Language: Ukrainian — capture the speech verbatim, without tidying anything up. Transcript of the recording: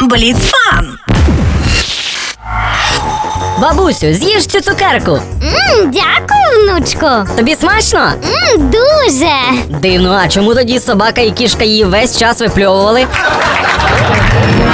Бліц-фан! Бабусю, з'їж цю цукерку. Ммм, дякую, внучко. Тобі смачно? Ммм, дуже. Дивно, а чому тоді собака і кішка її весь час випльовували?